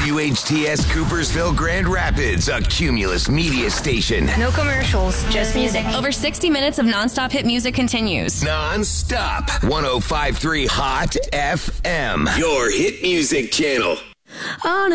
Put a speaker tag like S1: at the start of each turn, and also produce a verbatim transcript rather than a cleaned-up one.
S1: W H T S Coopersville, Grand Rapids, a Cumulus media station.
S2: No commercials, just music.
S3: Over sixty minutes of nonstop hit music continues.
S1: Non-stop. one oh five point three Hot F M. Your hit music channel.
S4: On